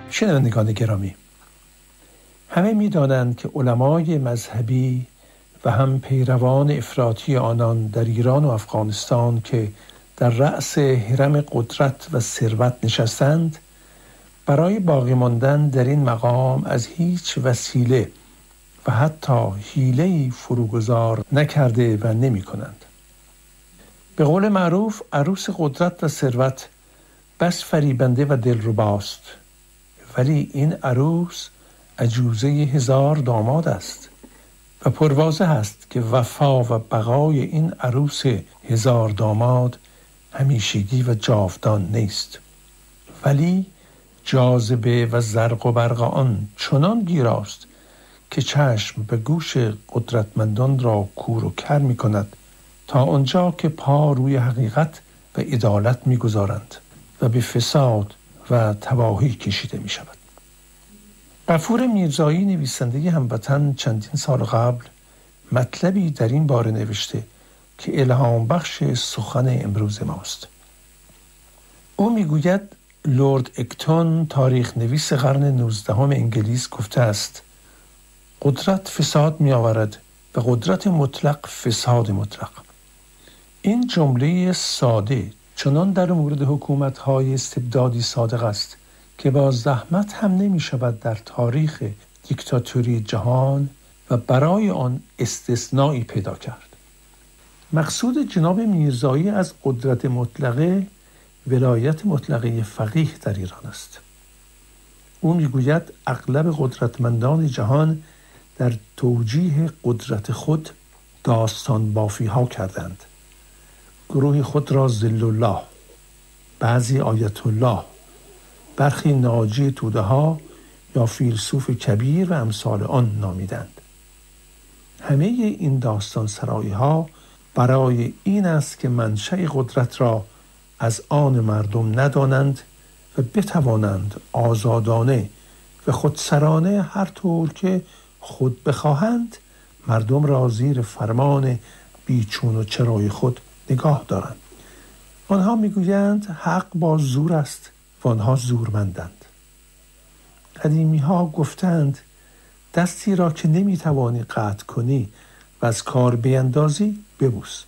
شنوندگان گرامی، همه می‌دانند که علمای مذهبی و هم پیروان افراطی آنان در ایران و افغانستان که در رأس هرم قدرت و ثروت نشستند، برای باقی ماندن در این مقام از هیچ وسیله و حتی حیله‌ای فروگذار نکرده و نمی‌کنند. به قول معروف عروس قدرت و ثروت بس فریبنده و دلرباست، ولی این عروس عجوزه 1000 داماد است و پروازه است که وفا و بقای این عروس 1000 داماد همیشگی و جاودان نیست، ولی جاذبه و زرق و برق آن چنان گیراست که چشم به گوش قدرتمندان را کور و کر می کند تا آنجا که پا روی حقیقت و عدالت می گذارند و به فساد و تباهی کشیده می شود. غفور میرزایی نویسنده هموطن چندین سال قبل مطلبی در این باره نوشته که الهام بخش سخن امروز ماست. او میگوید لورد اکتون تاریخ نویس قرن 19 انگلیس گفته است: قدرت فساد می آورد و قدرت مطلق فساد مطلق. این جمله ساده چنان در مورد حکومت‌های استبدادی صادق است که با زحمت هم نمی شود در تاریخ دیکتاتوری جهان و برای آن استثنایی پیدا کرد. مقصود جناب میرزایی از قدرت مطلقه ولایت مطلقه فقیه در ایران است. او میگوید اغلب قدرتمندان جهان در توجیه قدرت خود داستان بافی ها کردند. گروه خود را ذل الله، بعضی آیت الله، برخی ناجی توده ها یا فیلسوف کبیر و امثال آن نامیدند. همه این داستان سرایی ها برای این است که منشأ قدرت را از آن مردم ندانند و بتوانند آزادانه و خودسرانه هر طور که خود بخواهند مردم را زیر فرمان بیچون و چرای خود نگاه دارند. آنها میگویند حق با زور است و آنها زورمندند. قدیمی ها گفتند دستی را که نمیتوانی قطع کنی و از کار بیندازی ببوس.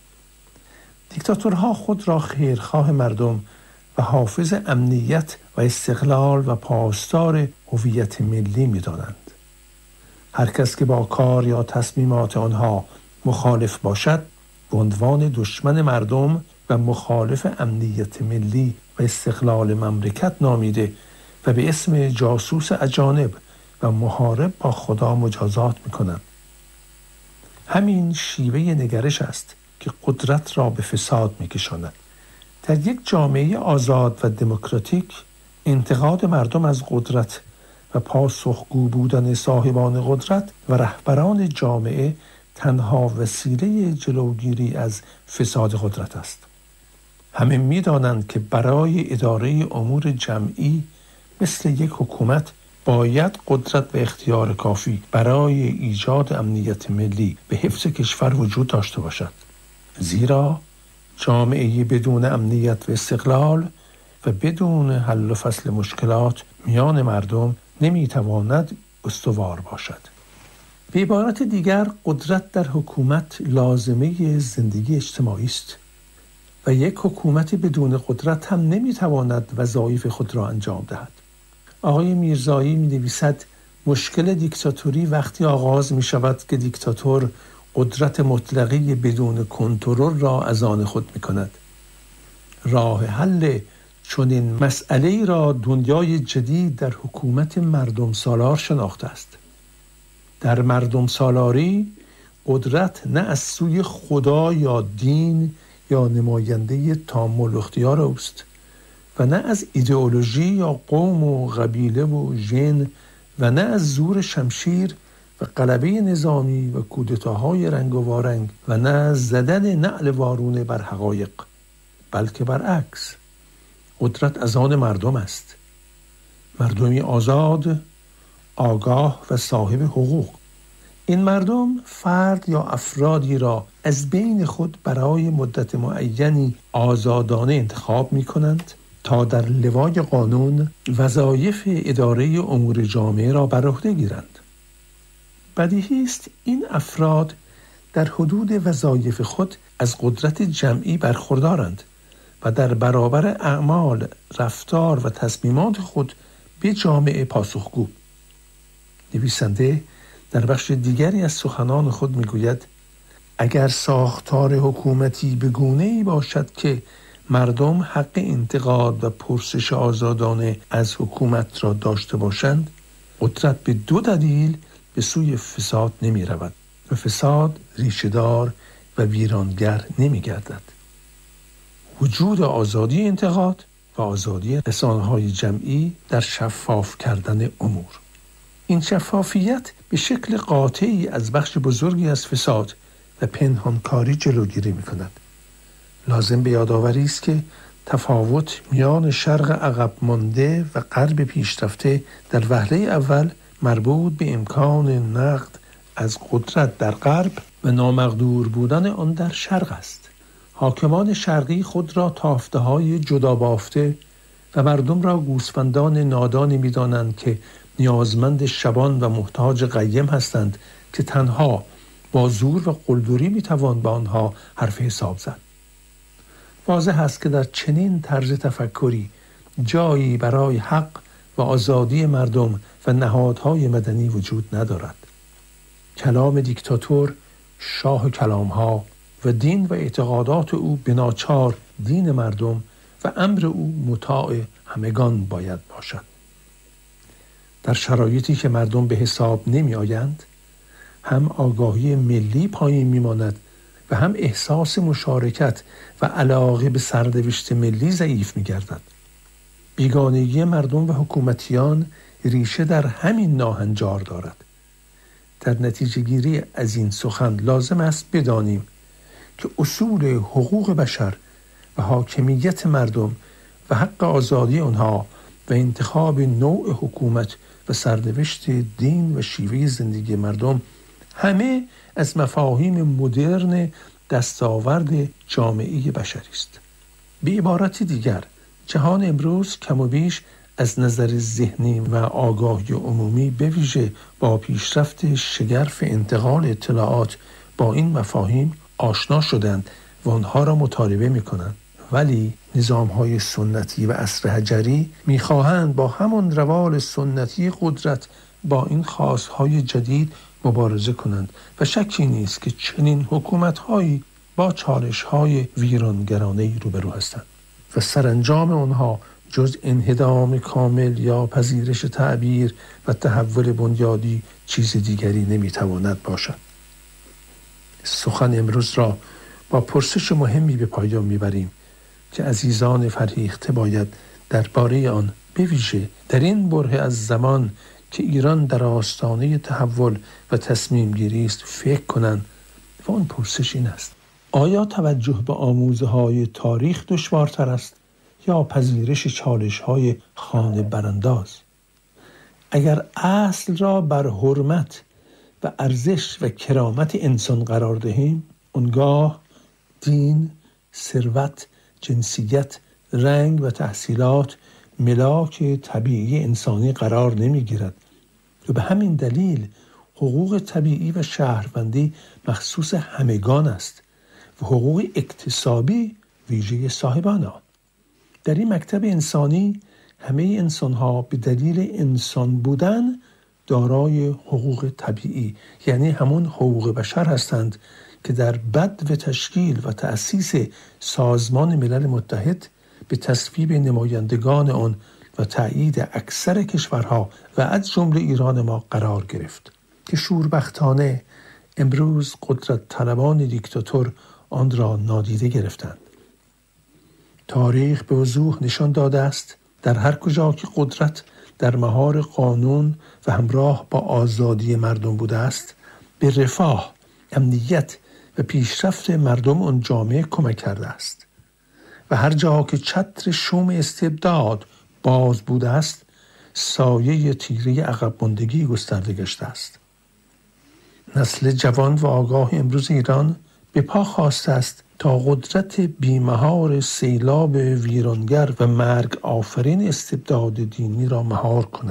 دیکتاتورها خود را خیرخواه مردم و حافظ امنیت و استقلال و پاسدار هویت ملی می‌دانند. هر کس که با کار یا تصمیمات آنها مخالف باشد به عنوان دشمن مردم و مخالف امنیت ملی و استقلال مملکت نامیده و به اسم جاسوس اجانب و محارب با خدا مجازات می‌کنند. همین شیوه نگرش است که قدرت را به فساد می‌کشاند. در یک جامعه آزاد و دموکراتیک انتقاد مردم از قدرت و پاسخگو بودن صاحبان قدرت و رهبران جامعه تنها وسیله جلوگیری از فساد قدرت است. همه می‌دانند که برای اداره امور جمعی مثل یک حکومت باید قدرت و اختیار کافی برای ایجاد امنیت ملی و حفظ کشور وجود داشته باشد. زیرا جامعه بدون امنیت و استقلال و بدون حل و فصل مشکلات میان مردم نمیتواند استوار باشد. به عبارت دیگر قدرت در حکومت لازمه زندگی اجتماعی است و یک حکومت بدون قدرت هم نمیتواند وظایف خود را انجام دهد. آقای میرزایی می‌نویسد مشکل دیکتاتوری وقتی آغاز می‌شود که دیکتاتور قدرت مطلقی بدون کنترل را از آن خود می‌کند. راه حل چنین مسئله‌ای را دنیای جدید در حکومت مردم سالار شناخته است. در مردم سالاری قدرت نه از سوی خدا یا دین یا نماینده تامل اختیار اوست و نه از ایدئولوژی یا قوم و قبیله و ژن و نه از زور شمشیر و غلبه نظامی و کودتاهای رنگ و وارنگ و نه از زدن نعل وارونه بر حقایق، بلکه برعکس قدرت از آن مردم است. مردمی آزاد، آگاه و صاحب حقوق. این مردم فرد یا افرادی را از بین خود برای مدت معینی آزادانه انتخاب می کنند تا در لوای قانون وظایف اداره امور جامعه را بر عهده گیرند. بدیهی است این افراد در حدود وظایف خود از قدرت جمعی برخوردارند و در برابر اعمال، رفتار و تصمیمات خود به جامعه پاسخگو. نویسنده در بخش دیگری از سخنان خود میگوید اگر ساختار حکومتی به گونه‌ای باشد که مردم حق انتقاد و پرسش آزادانه از حکومت را داشته باشند، قدرت به دو دلیل به سوی فساد نمی رود و فساد ریشه‌دار و ویرانگر نمی گردد. وجود آزادی انتقاد و آزادی رسانه‌های جمعی در شفاف کردن امور. این شفافیت به شکل قاطعی از بخش بزرگی از فساد و پنهانکاری جلوگیری می کند. لازم به یادآوری است که تفاوت میان شرق عقب مانده و غرب پیشرفته در وهله اول مربوط به امکان نقد از قدرت در غرب و نامقدور بودن آن در شرق است. حاکمان شرقی خود را تافته‌های جدا بافته و مردم را گوسفندان نادانی می‌دانند که نیازمند شبان و محتاج قیم هستند که تنها با زور و قلدری می‌توان به آنها حرف حساب زد. واضح است که در چنین طرز تفکری جایی برای حق و آزادی مردم و نهادهای مدنی وجود ندارد. کلام دیکتاتور شاه کلام‌ها و دین و اعتقادات او بناچار دین مردم و امر او مطاع همگان باید باشد. در شرایطی که مردم به حساب نمی آیند، هم آگاهی ملی پایین می ماند و هم احساس مشارکت و علاقه به سرنوشت ملی ضعیف می گردد. بیگانگی مردم و حکومتیان ریشه در همین ناهنجار دارد. در نتیجه گیری از این سخن لازم است بدانیم که اصول حقوق بشر و حاکمیت مردم و حق آزادی آنها و انتخاب نوع حکومت و سرنوشت دین و شیوه زندگی مردم همه از مفاهیم مدرن دستاورد جامعه بشری است. به عبارت دیگر، جهان امروز کم و بیش از نظر ذهنی و آگاهی عمومی به ویژه با پیشرفت شگرف انتقال اطلاعات با این مفاهیم آشنا شدند و آنها را مطالبه می‌کنند. ولی نظام‌های سنتی و عصر حجری می‌خواهند با همان روال سنتی قدرت با این خواست‌های جدید مبارزه کنند و شکی نیست که چنین حکومت‌هایی با چالش‌های ویرانگرانه‌ای روبرو هستند و سرانجام آنها جز انهدام کامل یا پذیرش تعبیر و تحول بنیادی چیز دیگری نمی‌تواند باشد. سخن امروز را با پرسش مهمی به پایان می‌بریم که عزیزان فرهیخته باید درباره آن به ویژه در این بره از زمان که ایران در آستانه تحول و تصمیم گیری است فکر کنند و آن پرسش این است: آیا توجه به آموزه‌های تاریخ دشوارتر است یا پذیرش چالش‌های خانه برانداز؟ اگر اصل را بر حرمت و ارزش و کرامت انسان قرار دهیم، آنگاه دین، ثروت، جنسیت، رنگ و تحصیلات ملاک طبیعی انسانی قرار نمی‌گیرد و به همین دلیل حقوق طبیعی و شهروندی مخصوص همگان است و حقوق اکتسابی ویژه صاحبان آن. در این مکتب انسانی همه انسان‌ها به دلیل انسان بودن دارای حقوق طبیعی، یعنی همون حقوق بشر هستند که در بدو تشکیل و تأسیس سازمان ملل متحد به تصویب نمایندگان آن و تأیید اکثر کشورها و از جمله ایران ما قرار گرفت که شوربختانه امروز قدرت طلبان دیکتاتور آن را نادیده گرفتند. تاریخ به وضوح نشان داده است در هر کجا که قدرت در مهار قانون و همراه با آزادی مردم بوده است، به رفاه، امنیت و پیشرفت مردم آن جامعه کمک کرده است و هر جا که چتر شوم استبداد باز بوده است، سایه تیره عقب ماندگی گسترده گشته است. نسل جوان و آگاه امروز ایران به پا خاسته است تا قدرت بیمهار سیلاب ویرانگر و مرگ آفرین استبداد دینی را مهار کند.